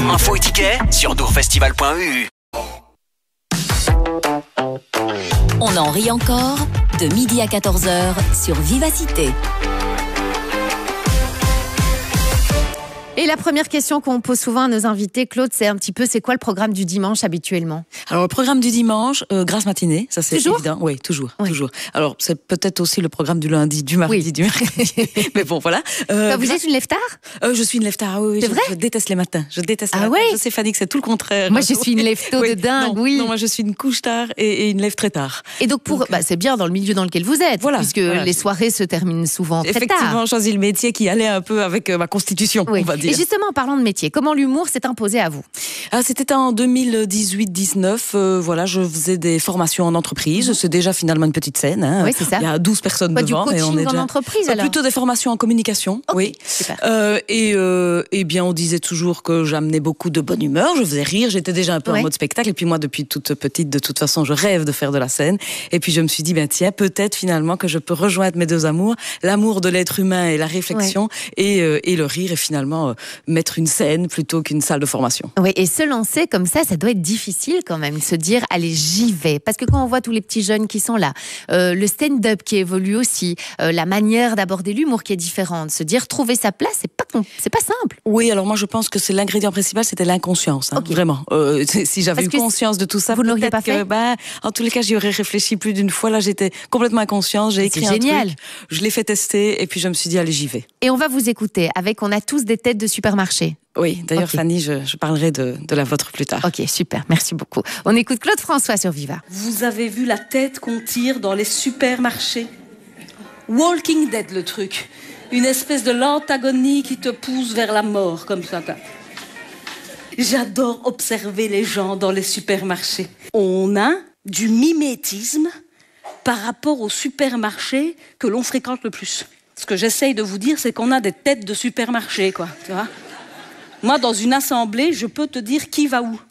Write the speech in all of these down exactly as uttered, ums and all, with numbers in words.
Info et tickets sur dourfestival point e u. On en rit encore de midi à quatorze heures sur Vivacité. Et la première question qu'on pose souvent à nos invités, Claude, c'est un petit peu, c'est quoi le programme du dimanche habituellement? Alors, le programme du dimanche, euh, grasse matinée, ça c'est toujours évident. Oui, toujours, oui. toujours. Alors, c'est peut-être aussi le programme du lundi, du mardi, oui. du mercredi. Mais bon, voilà. Euh, bah, vous êtes une lève-tard euh, Je suis une lève-tard, oui. C'est je, vrai je déteste les matins. Je déteste les ah matins. ouais Je sais, Fanny, que c'est tout le contraire. Moi, je suis une lève-tôt oui. de dingue, non, oui. Non, moi, je suis une couche tard et, et une lève très tard. Et donc, pour, donc, bah, c'est bien dans le milieu dans lequel vous êtes, voilà, puisque voilà. les soirées se terminent souvent très tard. Effectivement, j'ai choisi le métier qui allait un peu avec euh, ma constitution, oui. on va dire. Et justement, en parlant de métier, comment l'humour s'est imposé à vous? ah, C'était en deux mille dix-huit dix-neuf. Euh, voilà, je faisais des formations en entreprise. Mmh. C'est déjà finalement une petite scène. Hein. Oui, c'est ça. Il y a douze personnes Quoi, devant. Du coaching et on est en déjà... entreprise alors? Plutôt des formations en communication. Okay, oui. Super. Euh, et, euh, et bien, on disait toujours que j'amenais beaucoup de bonne humeur. Je faisais rire. J'étais déjà un peu ouais. en mode spectacle. Et puis moi, depuis toute petite, de toute façon, je rêve de faire de la scène. Et puis je me suis dit, ben tiens, peut-être finalement que je peux rejoindre mes deux amours, l'amour de l'être humain et la réflexion, ouais. et, euh, et le rire, et finalement euh, mettre une scène plutôt qu'une salle de formation. Oui, et se lancer comme ça, ça doit être difficile quand même, se dire, allez, j'y vais. Parce que quand on voit tous les petits jeunes qui sont là, euh, le stand-up qui évolue aussi, euh, la manière d'aborder l'humour qui est différente, se dire, trouver sa place, c'est pas, c'est pas simple. Oui, alors moi je pense que c'est l'ingrédient principal, c'était l'inconscience, hein, okay. vraiment. Euh, si j'avais eu conscience de tout ça, vous ne l'auriez pas fait. Que, bah, en tous les cas, j'y aurais réfléchi plus d'une fois. Là, j'étais complètement inconsciente, j'ai écrit un génial. truc, je l'ai fait tester, et puis je me suis dit, allez, j'y vais. Et on va vous écouter avec On a tous des têtes de supermarché. Oui, d'ailleurs, okay. Fanny, je, je parlerai de, de la vôtre plus tard. Ok, super, merci beaucoup. On écoute Claude François sur Viva. Vous avez vu la tête qu'on tire dans les supermarchés? Walking Dead, le truc. Une espèce de lente agonie qui te pousse vers la mort, comme ça. J'adore observer les gens dans les supermarchés. On a du mimétisme par rapport aux supermarchés que l'on fréquente le plus. Ce que j'essaye de vous dire, c'est qu'on a des têtes de supermarché, quoi, tu vois. Moi, dans une assemblée, je peux te dire qui va où.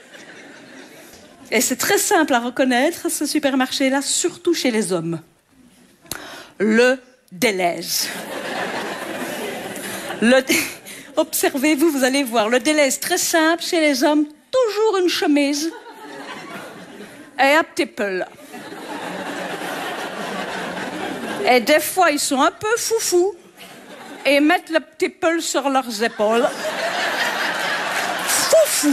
Et c'est très simple à reconnaître, ce supermarché-là, surtout chez les hommes. Le Delhaize. Le... Observez-vous, vous allez voir. Le Delhaize, très simple chez les hommes, toujours une chemise et un petit pull. Et des fois, ils sont un peu foufous et mettent le petit pull sur leurs épaules. Foufou.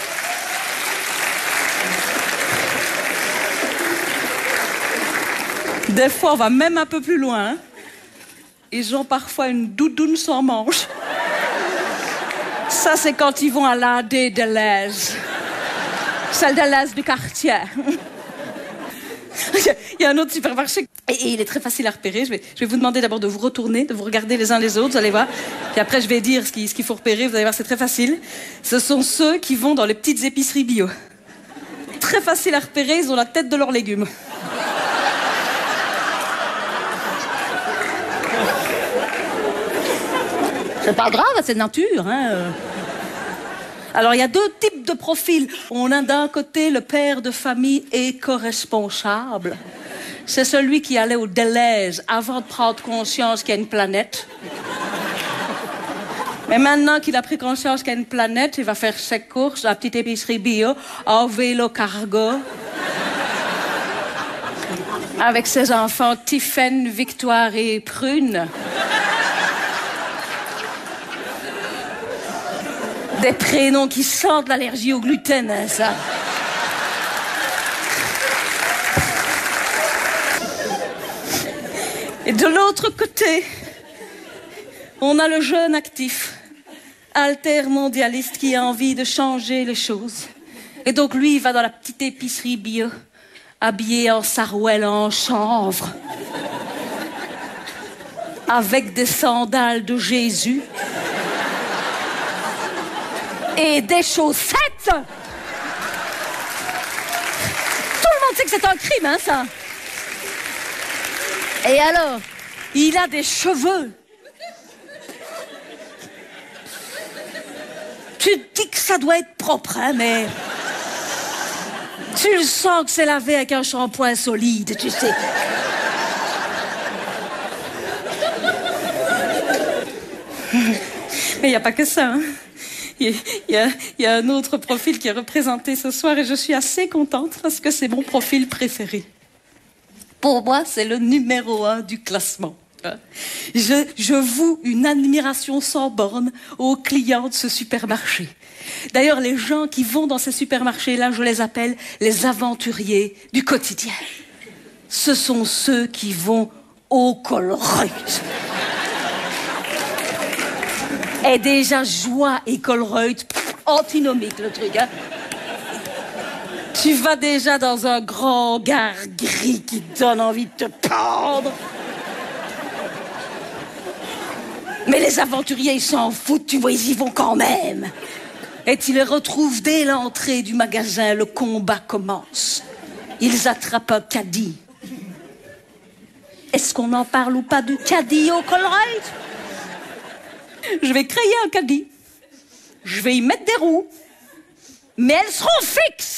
Des fois, on va même un peu plus loin. Hein. Ils ont parfois une doudoune sans manches. Ça, c'est quand ils vont à l'A D Delhaize. Celle Delhaize du quartier. Il y a un autre supermarché et il est très facile à repérer. Je vais, je vais vous demander d'abord de vous retourner, de vous regarder les uns les autres, vous allez voir. Puis après, je vais dire ce qu'il, ce qu'il faut repérer. Vous allez voir, c'est très facile. Ce sont ceux qui vont dans les petites épiceries bio. Très facile à repérer, ils ont la tête de leurs légumes. C'est pas grave, c'est de nature, hein. Alors, il y a deux types de profils. On a d'un côté le père de famille éco-responsable. C'est celui qui allait au Delhaize avant de prendre conscience qu'il y a une planète. Mais maintenant qu'il a pris conscience qu'il y a une planète, il va faire ses courses à la petite épicerie bio, en vélo cargo. Avec ses enfants Tiffaine, Victoire et Prune. Des prénoms qui sentent l'allergie au gluten, hein, ça. Et de l'autre côté, on a le jeune actif, altermondialiste qui a envie de changer les choses. Et donc lui, il va dans la petite épicerie bio, habillé en sarouel en chanvre, avec des sandales de Jésus. Et des chaussettes. Tout le monde sait que c'est un crime, hein, ça. Et alors, il a des cheveux. Tu te dis que ça doit être propre, hein, mais... Tu le sens que c'est lavé avec un shampoing solide, tu sais. Mais il n'y a pas que ça, hein. il y a, il y a un autre profil qui est représenté ce soir et je suis assez contente parce que c'est mon profil préféré. Pour moi, c'est le numéro un du classement. Je, je voue une admiration sans borne aux clients de ce supermarché. D'ailleurs, les gens qui vont dans ces supermarchés-là, je les appelle les aventuriers du quotidien. Ce sont ceux qui vont au Colruyt. Et déjà, joie et Colruyt, antinomique le truc, hein. Tu vas déjà dans un grand gare gris qui donne envie de te pendre. Mais les aventuriers, ils s'en foutent, tu vois, ils y vont quand même. Et tu les retrouves dès l'entrée du magasin, le combat commence. Ils attrapent un caddie. Est-ce qu'on en parle ou pas du caddie au Colruyt? Je vais créer un caddie. Je vais y mettre des roues. Mais elles seront fixes.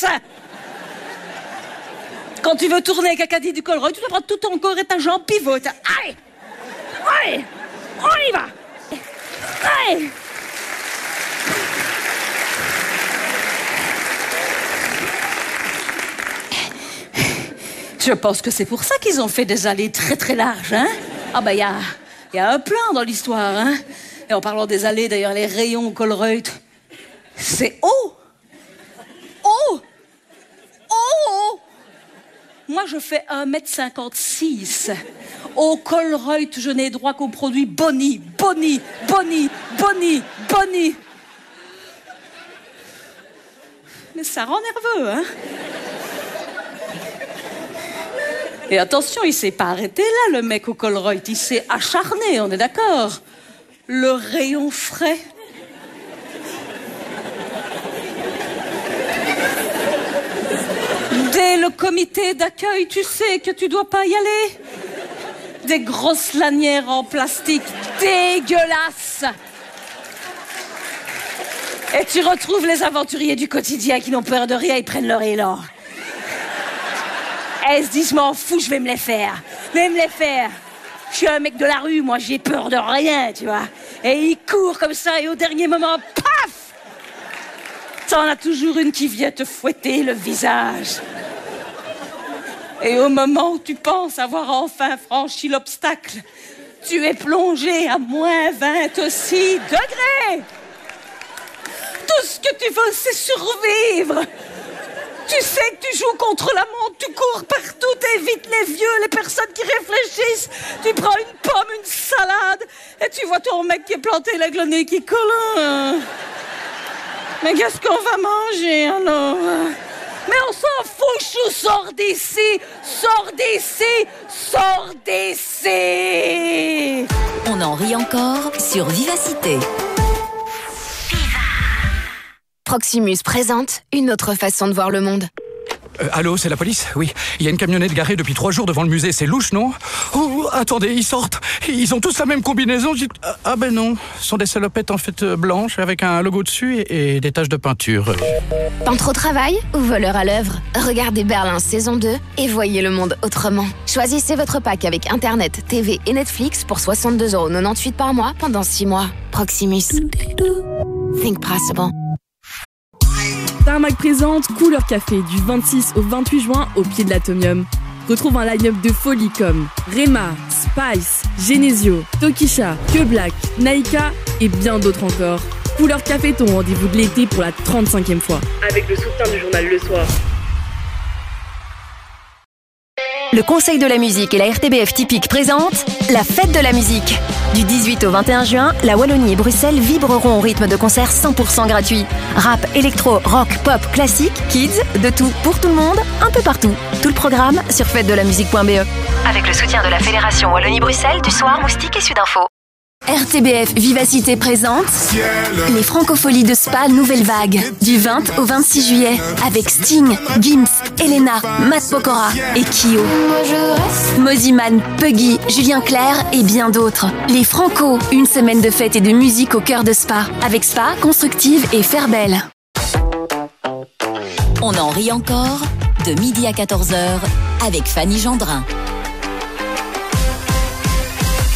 Quand tu veux tourner avec un caddie du Colruyt, tu dois prendre tout ton corps et ta jambe pivote. Allez! Allez! On y va! Allez! Je pense que c'est pour ça qu'ils ont fait des allées très très larges, hein? Ah ben, il y a, y a un plan dans l'histoire, hein? Et en parlant des allées, d'ailleurs, les rayons Colruyt, c'est haut! Haut! Haut! Moi, je fais un mètre cinquante-six. Au Colruyt, je n'ai droit qu'aux produits Boni, Boni, Boni, Boni, Boni. Mais ça rend nerveux, hein? Et attention, il s'est pas arrêté là, le mec au Colruyt. Il s'est acharné, on est d'accord? Le rayon frais. Dès le comité d'accueil, tu sais que tu dois pas y aller. Des grosses lanières en plastique dégueulasses. Et tu retrouves les aventuriers du quotidien qui n'ont peur de rien, ils prennent leur élan. Et ils se disent, je m'en fous, je vais me les faire. Je vais me les faire. Je suis un mec de la rue, moi j'ai peur de rien, tu vois. Et ils courent comme ça et au dernier moment, paf! T'en as toujours une qui vient te fouetter le visage. Et au moment où tu penses avoir enfin franchi l'obstacle, tu es plongé à moins vingt-six degrés. Tout ce que tu veux, c'est survivre. Tu sais que tu joues contre la montre, tu cours partout, t'évites les vieux, les personnes qui réfléchissent. Tu prends une pomme, une salade, et tu vois ton mec qui est planté avec le nez qui colle. Mais qu'est-ce qu'on va manger alors? Mais on s'en fout, chou, sors d'ici, sors d'ici, sors d'ici. On en rit encore sur Vivacité. Proximus présente une autre façon de voir le monde. Euh, allô, c'est la police? Oui. Il y a une camionnette garée depuis trois jours devant le musée. C'est louche, non? Oh, attendez, ils sortent. Ils ont tous la même combinaison. J'ai... Ah ben non. Ce sont des salopettes en fait blanches avec un logo dessus et, et des taches de peinture. Peintre au travail ou voleur à l'œuvre? Regardez Berlin saison deux et voyez le monde autrement. Choisissez votre pack avec Internet, T V et Netflix pour soixante-deux euros quatre-vingt-dix-huit par mois pendant six mois. Proximus. Think possible. Tarmac présente Couleur Café du vingt-six au vingt-huit juin au pied de l'Atomium. Retrouve un line-up de folie comme Rema, Spice, Genesio, Tokisha, Que Black, Naika et bien d'autres encore. Couleur Café, ton rendez-vous de l'été pour la trente-cinquième fois. Avec le soutien du journal Le Soir. Le Conseil de la musique et la R T B F Typique présentent la Fête de la musique. Du dix-huit au vingt et un juin, la Wallonie et Bruxelles vibreront au rythme de concerts cent pour cent gratuits. Rap, électro, rock, pop, classique, kids, de tout pour tout le monde, un peu partout. Tout le programme sur fête de la musique point b e. Avec le soutien de la Fédération Wallonie-Bruxelles, du Soir, Moustique et Sudinfo. R T B F Vivacité présente les Francopholies de Spa Nouvelle Vague du vingt au vingt-six juillet avec Sting, Gims, Elena, Matt Pokora et Kyo. Moziman, Puggy, Julien Clerc et bien d'autres. Les Franco, une semaine de fête et de musique au cœur de Spa avec Spa, Constructive et Fairbelle. On en rit encore de midi à quatorze heures avec Fanny Gendrin.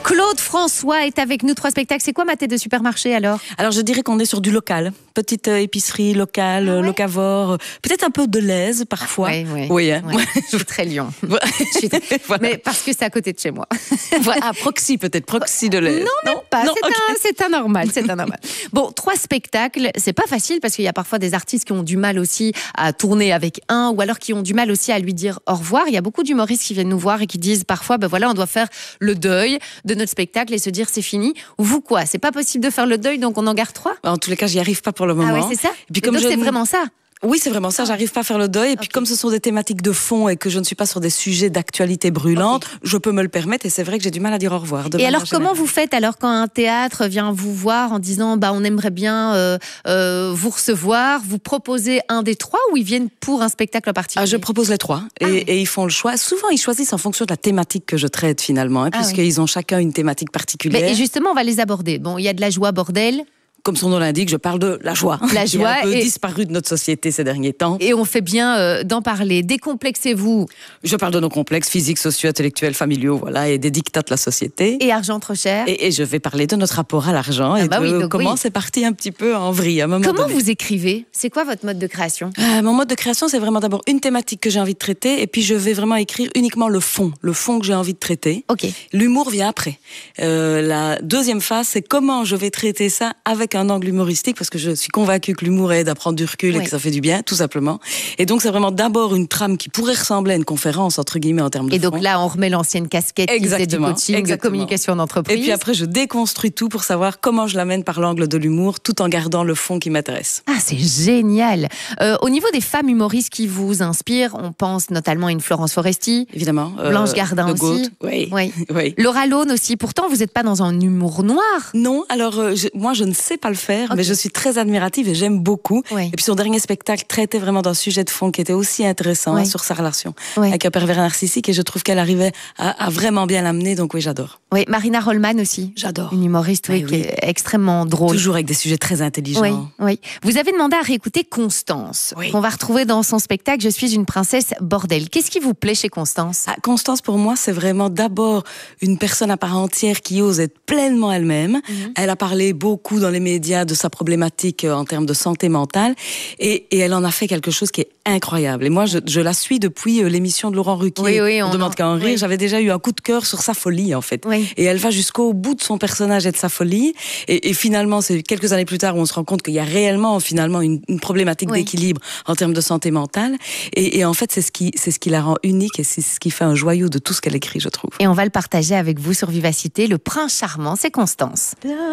Claude François est avec nous. Trois spectacles. C'est quoi ma tête de supermarché alors? Alors je dirais qu'on est sur du local. Petite euh, épicerie locale, ah ouais. locavore. Peut-être un peu de l'aise parfois. Oui, oui. Oui, hein. Ouais. Je suis très Lyon. Je suis très... voilà. Mais parce que c'est à côté de chez moi. Voilà. Ah, proxy peut-être. Proxy de l'aise. Non, même pas. Non, c'est, okay. un, c'est un normal. C'est un normal. Bon, trois spectacles. C'est pas facile parce qu'il y a parfois des artistes qui ont du mal aussi à tourner avec un ou alors qui ont du mal aussi à lui dire au revoir. Il y a beaucoup d'humoristes qui viennent nous voir et qui disent parfois, ben voilà, on doit faire le deuil de notre spectacle et se dire c'est fini. Vous quoi? C'est pas possible de faire le deuil, donc on en garde trois? En tous les cas, j'y arrive pas pour le moment. Ah ouais, c'est ça. Et puis, comme donc je... c'est vraiment ça. Oui, c'est vraiment ça. J'arrive pas à faire le deuil. Et puis, okay. comme ce sont des thématiques de fond et que je ne suis pas sur des sujets d'actualité brûlante, okay. je peux me le permettre. Et c'est vrai que j'ai du mal à dire au revoir. Et alors, comment vous faites alors quand un théâtre vient vous voir en disant, bah, on aimerait bien euh, euh, vous recevoir, vous proposez un des trois ou ils viennent pour un spectacle particulier? Ah, je propose les trois et, ah, oui. et ils font le choix. Souvent, ils choisissent en fonction de la thématique que je traite finalement, hein, ah, puisqu'ils oui. ont chacun une thématique particulière. Mais, et justement, on va les aborder. Bon, il y a de la joie, bordel. Comme son nom l'indique, je parle de la joie. La qui joie a un peu et... disparu de notre société ces derniers temps. Et on fait bien euh, d'en parler. Décomplexez-vous. Je parle de nos complexes physiques, sociaux, intellectuels, familiaux, voilà, et des dictats de la société. Et argent trop cher. Et, et je vais parler de notre rapport à l'argent ah et bah de oui, comment oui. c'est parti un petit peu en vrille à un moment Comment donné. vous écrivez? C'est quoi votre mode de création? euh, Mon mode de création, c'est vraiment d'abord une thématique que j'ai envie de traiter, et puis je vais vraiment écrire uniquement le fond, le fond que j'ai envie de traiter. Okay. L'humour vient après. Euh, la deuxième phase, c'est comment je vais traiter ça avec un angle humoristique, parce que je suis convaincue que l'humour aide à prendre du recul oui. et que ça fait du bien, tout simplement. Et donc, c'est vraiment d'abord une trame qui pourrait ressembler à une conférence, entre guillemets, en termes de Et fond. donc là, on remet l'ancienne casquette qui faisait du coaching, exactement. de communication d'entreprise. Et puis après, je déconstruis tout pour savoir comment je l'amène par l'angle de l'humour, tout en gardant le fond qui m'intéresse. Ah, c'est génial. Euh, au niveau des femmes humoristes qui vous inspirent, on pense notamment à une Florence Foresti. Évidemment. Euh, Blanche Gardin aussi. Oui. oui. oui. Laura Lone aussi. Pourtant, vous n'êtes pas dans un humour noir. Non, alors euh, je, moi, je ne sais pas le faire, okay. mais je suis très admirative et j'aime beaucoup. Oui. Et puis son dernier spectacle traitait vraiment d'un sujet de fond qui était aussi intéressant oui. hein, sur sa relation oui. avec un pervers narcissique, et je trouve qu'elle arrivait à, à vraiment bien l'amener, donc oui, j'adore. Oui, Marina Rollman aussi. J'adore. Une humoriste oui, oui, qui est extrêmement drôle. Toujours avec des sujets très intelligents. Oui, oui. Vous avez demandé à réécouter Constance, oui. qu'on va retrouver dans son spectacle Je suis une princesse bordel. Qu'est-ce qui vous plaît chez Constance? ah, Constance, pour moi, c'est vraiment d'abord une personne à part entière qui ose être pleinement elle-même. Mm-hmm. Elle a parlé beaucoup dans les médias de sa problématique en termes de santé mentale, et, et elle en a fait quelque chose qui est incroyable. Et moi, je, je la suis depuis l'émission de Laurent Ruquier. Oui, oui, on, on demande qu'à en rire. Oui. J'avais déjà eu un coup de cœur sur sa folie, en fait. Oui. Et elle va jusqu'au bout de son personnage et de sa folie. Et, et finalement, c'est quelques années plus tard où on se rend compte qu'il y a réellement, finalement, une, une problématique oui. d'équilibre en termes de santé mentale. Et, et en fait, c'est ce qui, c'est ce qui la rend unique et c'est ce qui fait un joyau de tout ce qu'elle écrit, je trouve. Et on va le partager avec vous sur Vivacité. Le prince charmant, c'est Constance.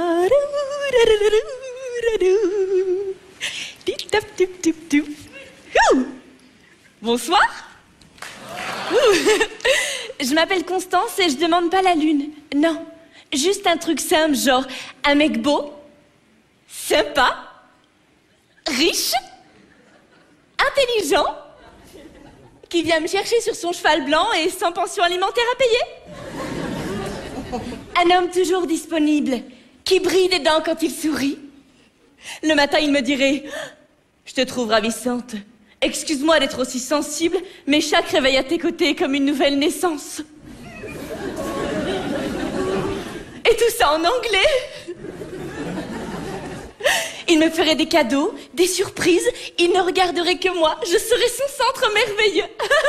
Bonsoir. Je m'appelle Constance et je demande pas la lune. Non, juste un truc simple, genre un mec beau, sympa, riche, intelligent, qui vient me chercher sur son cheval blanc et sans pension alimentaire à payer. Un homme toujours disponible, qui brille des dents quand il sourit. Le matin, il me dirait « Je te trouve ravissante. Excuse-moi d'être aussi sensible, mais chaque réveil à tes côtés est comme une nouvelle naissance. » Et tout ça en anglais. Il me ferait des cadeaux, des surprises. Il ne regarderait que moi. Je serais son centre merveilleux.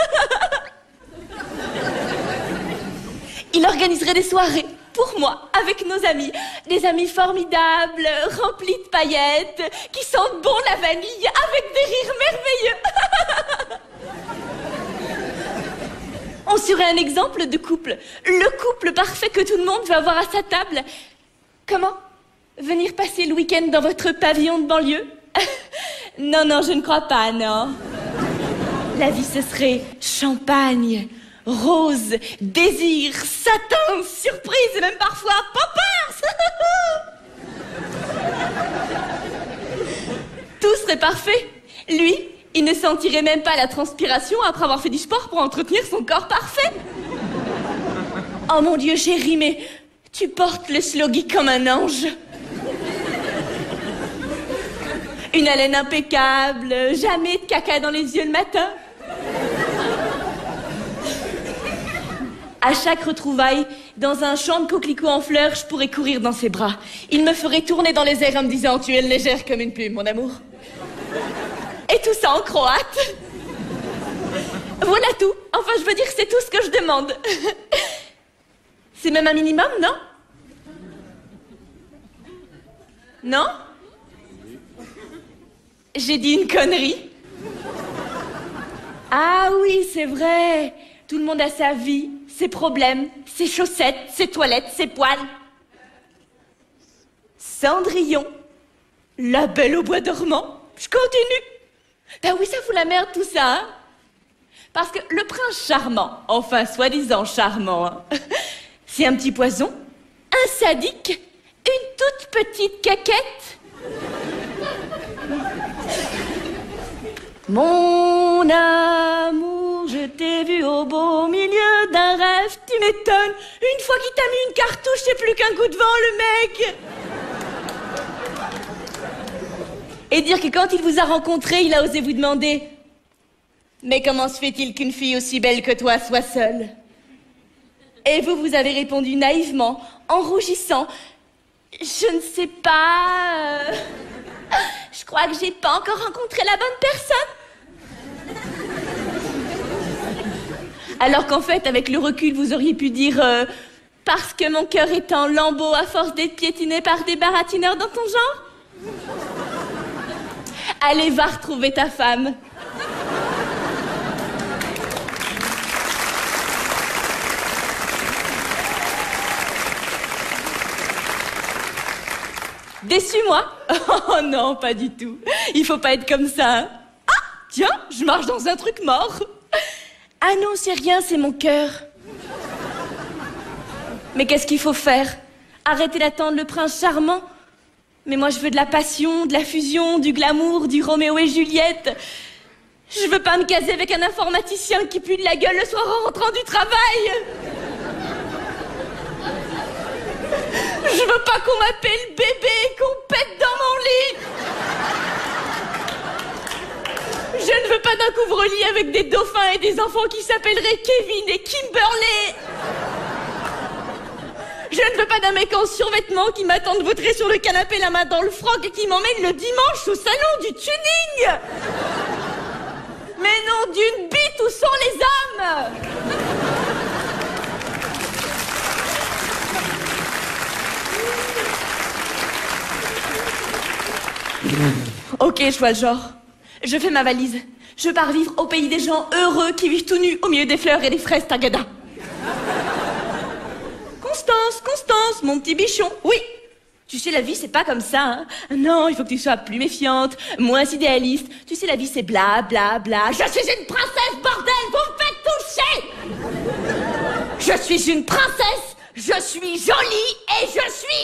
Il organiserait des soirées pour moi, avec nos amis. Des amis formidables, remplis de paillettes, qui sentent bon la vanille, avec des rires merveilleux. On serait un exemple de couple. Le couple parfait que tout le monde veut avoir à sa table. Comment? Venir passer le week-end dans votre pavillon de banlieue? Non, non, je ne crois pas, non. La vie, ce serait champagne, rose, désir, satin, surprise et même parfois poppers. Tout serait parfait. Lui, il ne sentirait même pas la transpiration après avoir fait du sport pour entretenir son corps parfait. Oh mon Dieu, chérie, mais tu portes le sloggy comme un ange. Une haleine impeccable, jamais de caca dans les yeux le matin. À chaque retrouvaille, dans un champ de coquelicots en fleurs, je pourrais courir dans ses bras. Il me ferait tourner dans les airs en me disant « Tu es légère comme une plume, mon amour. » Et tout ça en croate. Voilà tout. Enfin, je veux dire, c'est tout ce que je demande. C'est même un minimum, non? Non? J'ai dit une connerie. Ah oui, c'est vrai. Tout le monde a sa vie, ses problèmes, ses chaussettes, ses toilettes, ses poils. Cendrillon, la belle au bois dormant. Je continue. Ben oui, ça fout la merde tout ça, hein? Parce que le prince charmant, enfin soi-disant charmant, hein, c'est un petit poison, un sadique, une toute petite caquette. Mon amour, je t'ai vu au beau milieu d'un rêve, tu m'étonnes. Une fois qu'il t'a mis une cartouche, c'est plus qu'un coup de vent, le mec. Et dire que quand il vous a rencontré, il a osé vous demander « Mais comment se fait-il qu'une fille aussi belle que toi soit seule ?» Et vous, vous avez répondu naïvement, en rougissant « Je ne sais pas... Euh... Je crois que j'ai pas encore rencontré la bonne personne. » Alors qu'en fait, avec le recul, vous auriez pu dire euh, « Parce que mon cœur est en lambeaux à force d'être piétiné par des baratineurs dans ton genre ?» Allez, va retrouver ta femme. Déçu, moi? Oh non, pas du tout. Il faut pas être comme ça. Hein? Ah, tiens, je marche dans un truc mort. Ah non, c'est rien, c'est mon cœur. Mais qu'est-ce qu'il faut faire? Arrêter d'attendre le prince charmant? Mais moi, je veux de la passion, de la fusion, du glamour, du Roméo et Juliette. Je veux pas me caser avec un informaticien qui pue de la gueule le soir en rentrant du travail. Je veux pas qu'on m'appelle bébé et qu'on pète dans mon lit. Je ne veux pas d'un couvre-lit avec des dauphins et des enfants qui s'appelleraient Kevin et Kimberley. Je ne veux pas d'un mec en survêtement qui m'attend de vautrer sur le canapé la main dans le froc et qui m'emmène le dimanche au salon du tuning. Mais non, d'une bite, où sont les hommes? Ok, je vois le genre. Je fais ma valise. Je pars vivre au pays des gens heureux qui vivent tout nus au milieu des fleurs et des fraises tagada. Constance, Constance, mon petit bichon, oui. Tu sais, la vie, c'est pas comme ça, hein. Non, il faut que tu sois plus méfiante, moins idéaliste. Tu sais, la vie, c'est bla, bla, bla. Je suis une princesse, bordel, vous me faites toucher. Je suis une princesse, je suis jolie et je suis